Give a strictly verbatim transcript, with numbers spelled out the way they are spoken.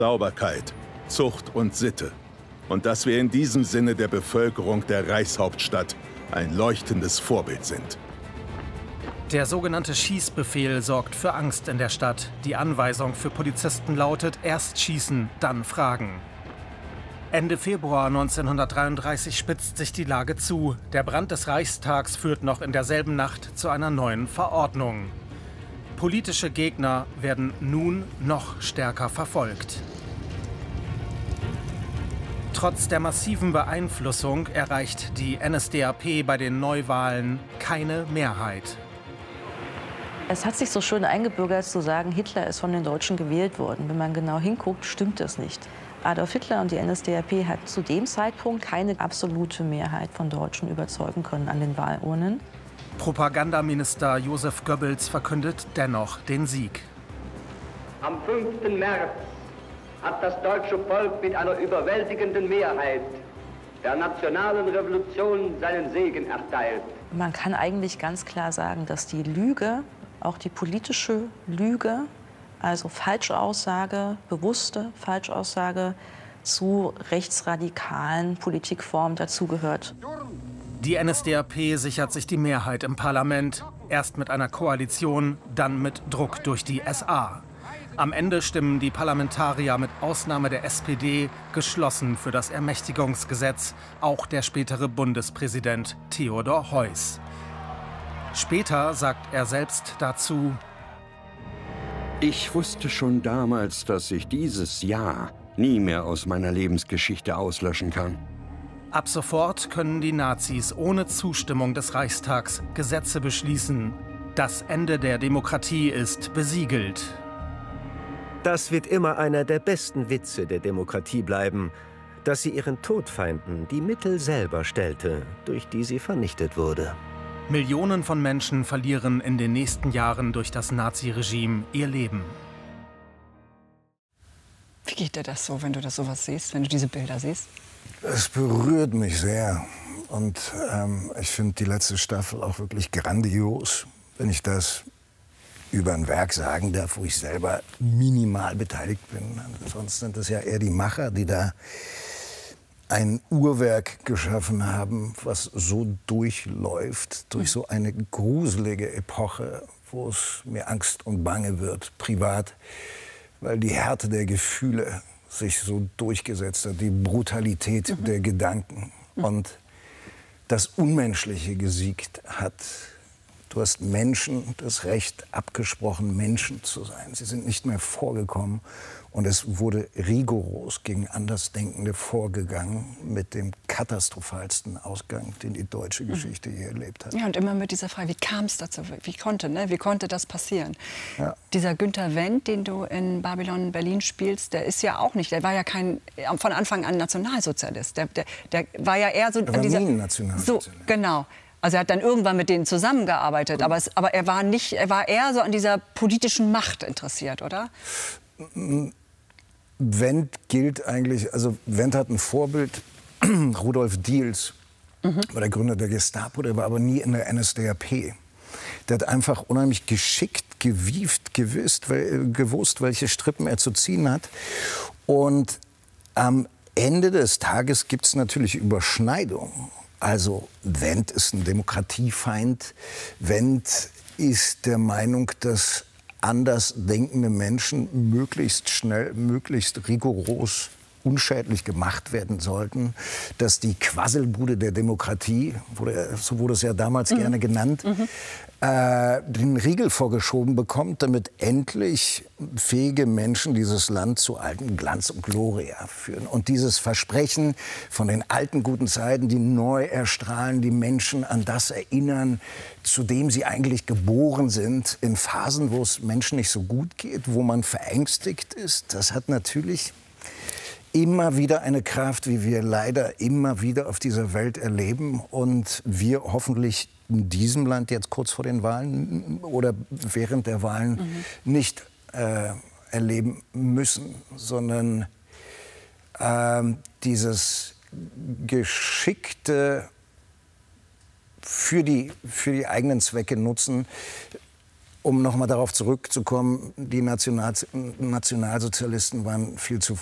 Sauberkeit, Zucht und Sitte. Und dass wir in diesem Sinne der Bevölkerung der Reichshauptstadt ein leuchtendes Vorbild sind. Der sogenannte Schießbefehl sorgt für Angst in der Stadt. Die Anweisung für Polizisten lautet: erst schießen, dann fragen. Ende Februar neunzehnhundertdreiunddreißig spitzt sich die Lage zu. Der Brand des Reichstags führt noch in derselben Nacht zu einer neuen Verordnung. Politische Gegner werden nun noch stärker verfolgt. Trotz der massiven Beeinflussung erreicht die N S D A P bei den Neuwahlen keine Mehrheit. Es hat sich so schön eingebürgert zu sagen, Hitler ist von den Deutschen gewählt worden. Wenn man genau hinguckt, stimmt das nicht. Adolf Hitler und die N S D A P hat zu dem Zeitpunkt keine absolute Mehrheit von Deutschen überzeugen können an den Wahlurnen. Propagandaminister Josef Goebbels verkündet dennoch den Sieg. Am fünften März hat das deutsche Volk mit einer überwältigenden Mehrheit der nationalen Revolution seinen Segen erteilt. Man kann eigentlich ganz klar sagen, dass die Lüge, auch die politische Lüge, also Falschaussage, bewusste Falschaussage, zu rechtsradikalen Politikformen dazugehört. Die N S D A P sichert sich die Mehrheit im Parlament. Erst mit einer Koalition, dann mit Druck durch die S A. Am Ende stimmen die Parlamentarier mit Ausnahme der S P D geschlossen für das Ermächtigungsgesetz, auch der spätere Bundespräsident Theodor Heuss. Später sagt er selbst dazu: Ich wusste schon damals, dass ich dieses Jahr nie mehr aus meiner Lebensgeschichte auslöschen kann. Ab sofort können die Nazis ohne Zustimmung des Reichstags Gesetze beschließen. Das Ende der Demokratie ist besiegelt. Das wird immer einer der besten Witze der Demokratie bleiben, dass sie ihren Todfeinden die Mittel selber stellte, durch die sie vernichtet wurde. Millionen von Menschen verlieren in den nächsten Jahren durch das Naziregime ihr Leben. Wie geht dir das so, wenn du das sowas siehst, wenn du diese Bilder siehst? Es berührt mich sehr. Und ähm, ich finde die letzte Staffel auch wirklich grandios, wenn ich das über ein Werk sagen darf, wo ich selber minimal beteiligt bin. Sonst sind es ja eher die Macher, die da ein Uhrwerk geschaffen haben, was so durchläuft, durch so eine gruselige Epoche, wo es mir Angst und Bange wird, privat, weil die Härte der Gefühle sich so durchgesetzt hat, die Brutalität mhm. der Gedanken mhm. und das Unmenschliche gesiegt hat. Du hast Menschen das Recht abgesprochen, Menschen zu sein. Sie sind nicht mehr vorgekommen. Und es wurde rigoros gegen Andersdenkende vorgegangen mit dem katastrophalsten Ausgang, den die deutsche Geschichte je erlebt hat. Ja, und immer mit dieser Frage, wie kam es dazu? Wie konnte, ne? Wie konnte das passieren? Ja. Dieser Günter Wendt, den du in Babylon Berlin spielst, der ist ja auch nicht, der war ja kein, von Anfang an Nationalsozialist. Der, der, der war ja eher so... Er war an dieser, nie ein Nationalsozialist. So, genau. Also er hat dann irgendwann mit denen zusammengearbeitet, aber, es, aber er war nicht, er war eher so an dieser politischen Macht interessiert, oder? Wendt gilt eigentlich, also Wendt hat ein Vorbild, Rudolf Diels, mhm. war der Gründer der Gestapo, der war aber nie in der N S D A P. Der hat einfach unheimlich geschickt, gewieft, gewusst, gewusst, welche Strippen er zu ziehen hat. Und am Ende des Tages gibt es natürlich Überschneidungen. Also Wendt ist ein Demokratiefeind. Wendt ist der Meinung, dass anders denkende Menschen möglichst schnell, möglichst rigoros unschädlich gemacht werden sollten, dass die Quasselbude der Demokratie, wurde, so wurde es ja damals mhm. gerne genannt, mhm. äh, den Riegel vorgeschoben bekommt, damit endlich fähige Menschen dieses Land zu alten Glanz und Gloria führen. Und dieses Versprechen von den alten guten Zeiten, die neu erstrahlen, die Menschen an das erinnern, zu dem sie eigentlich geboren sind, in Phasen, wo es Menschen nicht so gut geht, wo man verängstigt ist, das hat natürlich immer wieder eine Kraft, wie wir leider immer wieder auf dieser Welt erleben und wir hoffentlich in diesem Land jetzt kurz vor den Wahlen oder während der Wahlen mhm. nicht äh, erleben müssen, sondern äh, dieses geschickte für die, für die eigenen Zwecke nutzen, um noch mal darauf zurückzukommen, die National Nationalsozialisten waren viel zu